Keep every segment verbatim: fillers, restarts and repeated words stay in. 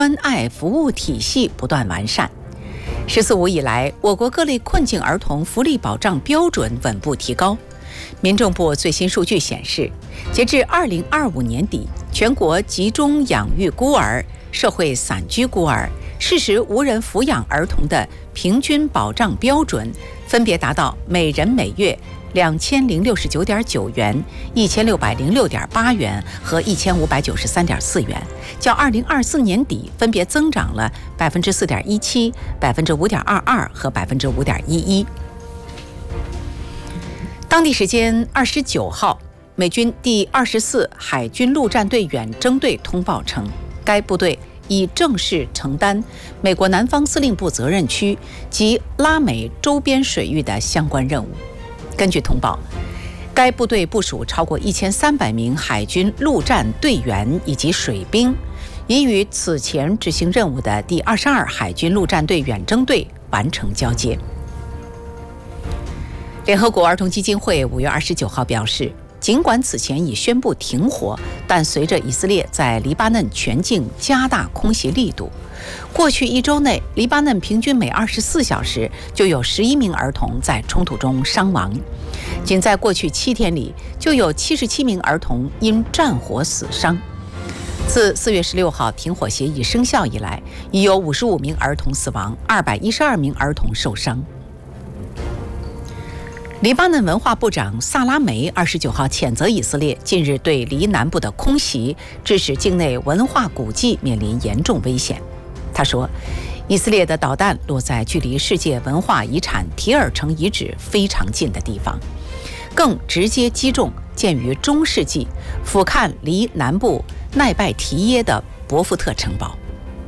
关爱服务体系不断完善。“十四五”以来，我国各类困境儿童福利保障标准稳步提高。民政部最新数据显示，截至二零二五年底，全国集中养育孤儿、社会散居孤儿、事实无人抚养儿童的平均保障标准分别达到每人每月两千零六十九点九元、一千六百零六点八元和一千五百九十三点四元，较二零二四年底分别增长了百分之四点一七、百分之五点二二和百分之五点一一。当地时间二十九号，美军第二十四海军陆战队远征队通报称，该部队已正式承担美国南方司令部责任区及拉美周边水域的相关任务。根据通报，该部队部署超过一千三百名海军陆战队员以及水兵，已与此前执行任务的第二十二海军陆战队远征队完成交接。联合国儿童基金会五月二十九号表示，尽管此前已宣布停火，但随着以色列在黎巴嫩全境加大空袭力度，过去一周内，黎巴嫩平均每二十四小时就有十一名儿童在冲突中伤亡。仅在过去七天里，就有七十七名儿童因战火死伤。自四月十六号停火协议生效以来，已有五十五名儿童死亡，二百一十二名儿童受伤。黎巴嫩文化部长萨拉梅二十九号谴责以色列近日对黎南部的空袭，致使境内文化古迹面临严重危险。他说，以色列的导弹落在距离世界文化遗产提尔城遗址非常近的地方，更直接击中建于中世纪、俯瞰黎南部奈拜提耶的博福特城堡。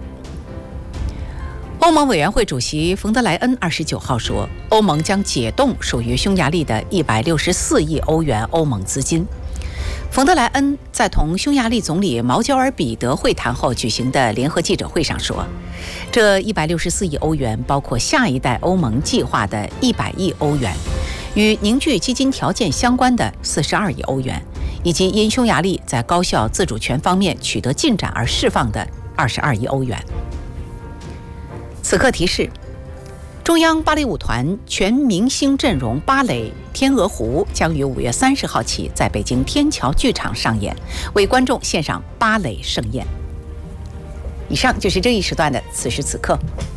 欧盟委员会主席冯德莱恩二十九号说，欧盟将解冻属于匈牙利的一百六十四亿欧元欧盟资金。冯德莱恩在同匈牙利总理毛焦尔彼得会谈后举行的联合记者会上说，这一百六十四亿欧元包括下一代欧盟计划的一百亿欧元，与凝聚基金条件相关的四十二亿欧元，以及因匈牙利在高校自主权方面取得进展而释放的二十二亿欧元。此刻提示，中央芭蕾舞团全明星阵容芭蕾《天鹅湖》将于五月三十号起在北京天桥剧场上演，为观众献上芭蕾盛宴。以上就是这一时段的此时此刻。